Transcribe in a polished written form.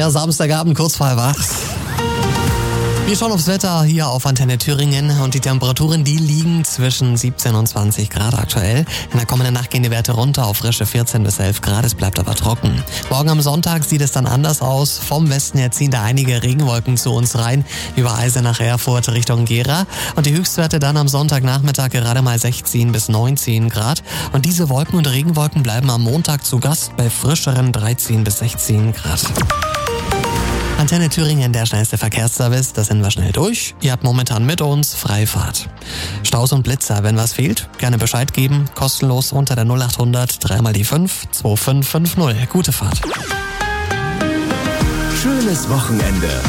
euer Samstagabend kurz vor 8. Wir schauen aufs Wetter hier auf Antenne Thüringen und die Temperaturen, die liegen zwischen 17 und 20 Grad aktuell. In der kommenden Nacht gehen die Werte runter auf frische 14 bis 11 Grad, es bleibt aber trocken. Morgen am Sonntag sieht es dann anders aus. Vom Westen her ziehen da einige Regenwolken zu uns rein, über Eisenach, Erfurt Richtung Gera. Und die Höchstwerte dann am Sonntagnachmittag gerade mal 16 bis 19 Grad. Und diese Wolken und Regenwolken bleiben am Montag zu Gast bei frischeren 13 bis 16 Grad. Antenne Thüringen, der schnellste Verkehrsservice, da sind wir schnell durch. Ihr habt momentan mit uns Freifahrt. Staus und Blitzer, wenn was fehlt, gerne Bescheid geben. Kostenlos unter der 0800 3 mal die 5 2550. Gute Fahrt. Schönes Wochenende.